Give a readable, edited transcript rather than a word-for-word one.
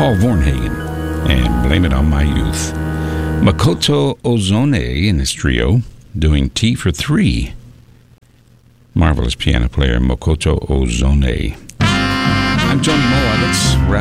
Paul Vornhagen, and Blame It On My Youth. Makoto Ozone in his trio, doing Tea for Three. Marvelous piano player Makoto Ozone. I'm Johnny Moa. Let's wrap